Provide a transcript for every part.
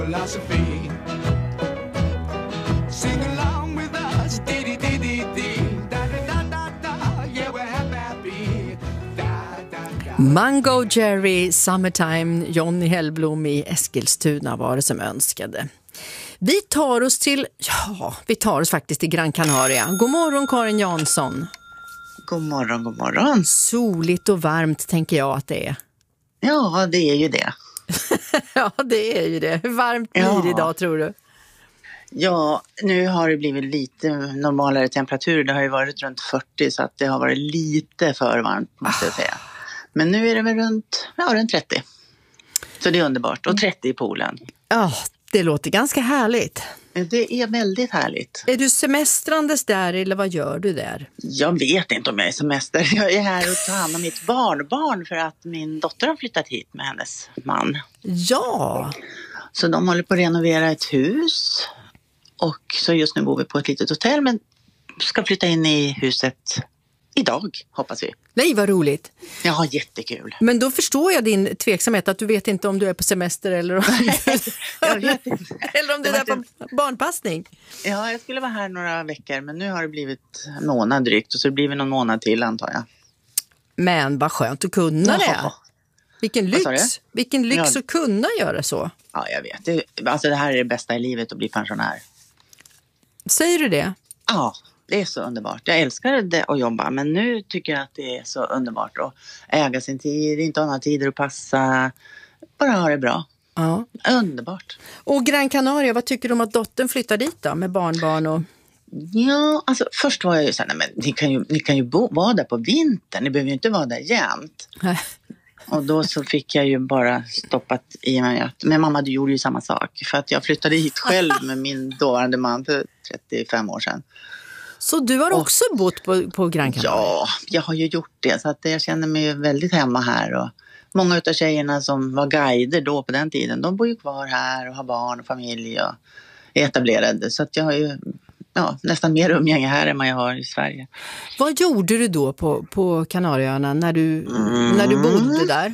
Mango Jerry, Summertime, Johnny Hellblom i Eskilstuna var det som önskade. Vi tar oss faktiskt till Gran Canaria. God morgon Karin Jansson. God morgon, god morgon. Soligt och varmt tänker jag att det är. Ja, det är ju det. Ja, det är ju det. Hur varmt blir det idag tror du? Ja, nu har det blivit lite normalare temperatur. Det har ju varit runt 40 så att det har varit lite för varmt måste jag säga. Men nu är det väl runt 30. Så det är underbart. Och 30 i poolen. Ja, det låter ganska härligt. Det är väldigt härligt. Är du semestrandes där eller vad gör du där? Jag vet inte om jag är semester. Jag är här och tar hand om mitt barnbarn för att min dotter har flyttat hit med hennes man. Ja! Så de håller på att renovera ett hus. Och så just nu bor vi på ett litet hotell men ska flytta in i huset idag, hoppas vi. Nej, vad roligt. Ja, jättekul. Men då förstår jag din tveksamhet att du vet inte om du är på semester eller om jag vet inte. Eller om du är på barnpassning. Ja, jag skulle vara här några veckor men nu har det blivit en månad drygt och så blir det någon månad till antar jag. Men vad skönt att kunna det. Vilken lyx att kunna göra så. Ja, jag vet. Det här är det bästa i livet att bli pensionär. Säger du det? Ja, det är så underbart. Jag älskar det att jobba men nu tycker jag att det är så underbart att äga sin tid, inte ha några tider att passa, bara ha det bra. Ja. Underbart. Och Gran Canaria, vad tycker du om att dottern flyttar dit då med barnbarn och... Ja, alltså först var jag ju så här, men ni kan ju vara där på vintern, ni behöver ju inte vara där jämt. Och då så fick jag ju bara stoppat i mig att, men mamma du gjorde ju samma sak. För att jag flyttade hit själv med min dåvarande man för 35 år sedan. Så du har också bott på Gran Canaria? Ja, jag har ju gjort det. Så att jag känner mig väldigt hemma här. Och många av tjejerna som var guider då på den tiden, de bor ju kvar här och har barn och familj och är etablerade. Så att jag har ju nästan mer umgänge här än vad jag har i Sverige. Vad gjorde du då på Kanarieöarna när du bodde där?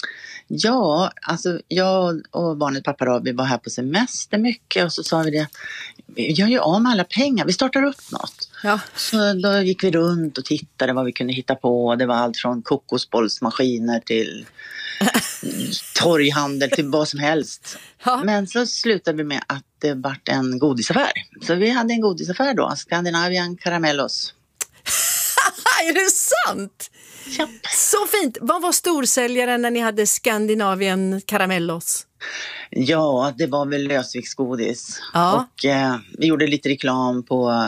Ja, alltså jag och barnet pappa vi var här på semester mycket och så sa vi det, vi gör ju av med alla pengar, vi startar upp något. Ja. Så då gick vi runt och tittade vad vi kunde hitta på. Det var allt från kokosbollsmaskiner till torghandel till vad som helst. Ja. Men så slutade vi med att det vart en godisaffär. Så vi hade en godisaffär då, Scandinavian Caramellos. Är det sant? Japp. Så fint. Vad var storsäljaren när ni hade Scandinavian Caramellos? Ja, det var väl lösviktsgodis. Ja. Och vi gjorde lite reklam på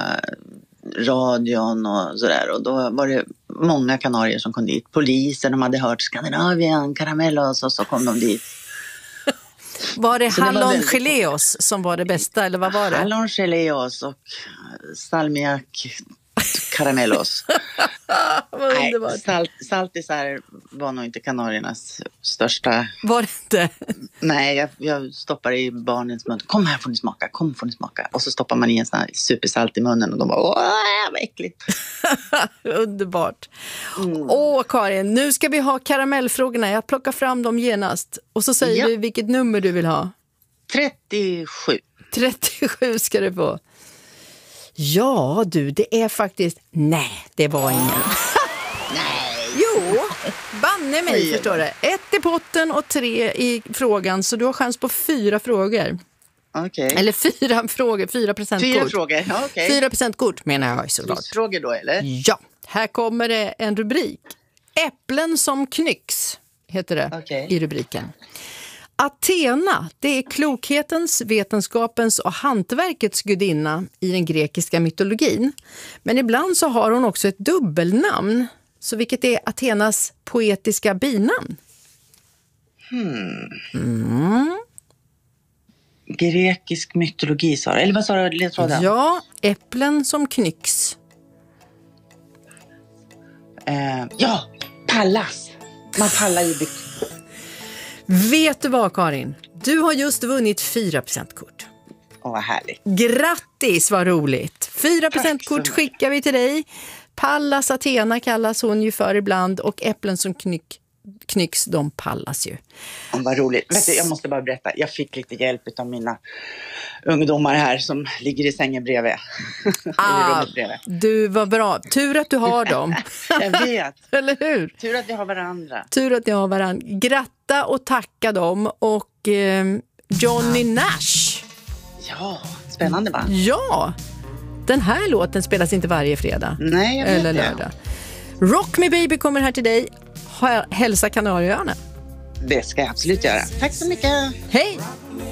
radion och sådär. Och då var det många kanarier som kom dit. Polisen, de hade hört Scandinavian Caramellos och så kom de dit. Var det hallongeléos som var det bästa eller vad var det? Hallongeléos och salmiak Caramellos. Vad underbart. Nej, saltisar var nog inte kanariernas största. Var det inte? Nej, jag stoppar i barnens mun. Kom här får ni smaka. Och så stoppar man i en sån här supersalt i munnen och de bara, vad äckligt. Underbart. Karin, nu ska vi ha karamellfrågorna. Jag plockar fram dem genast. Och så säger du vilket nummer du vill ha. 37. 37 ska du få. Ja du, det är faktiskt... Nej, det var ingen. Nej. Jo, banne mig förstår du. 1 i potten och 3 i frågan. Så du har chans på 4 frågor. Okej. Eller 4 frågor, 4% 4 kort. frågor, okej. 4% kort menar jag såklart. Frågor då, eller? Ja, här kommer det en rubrik. Äpplen som knycks heter det i rubriken. Athena, det är klokhetens, vetenskapens och hantverkets gudinna i den grekiska mytologin. Men ibland så har hon också ett dubbelnamn. Så vilket är Athenas poetiska binamn? Grekisk mytologi sa du. Eller vad sa du? Ledtråden? Ja, äpplen som knycks. Pallas. Man pallar ju byggt. Vet du vad, Karin? Du har just vunnit 4% kort. Vad härligt. Grattis, vad roligt. 4% kort skickar vi till dig. Pallas Athena kallas hon ju för ibland och äpplen som Knyx, de pallas ju. Vad roligt. Vet du, jag måste bara berätta. Jag fick lite hjälp av mina ungdomar här som ligger i sängen bredvid. I rummet bredvid. Du, var bra. Tur att du har dem. Jag vet. Eller hur? Tur att vi har varandra. Tur att jag har varandra. Gratta och tacka dem. Och Johnny Nash. Ja, spännande va? Ja, den här låten spelas inte varje fredag. Nej, jag vet eller lördag. Rock Me Baby kommer här till dig. Hälsa Kanarieöarna. Det ska jag absolut göra. Tack så mycket. Hej!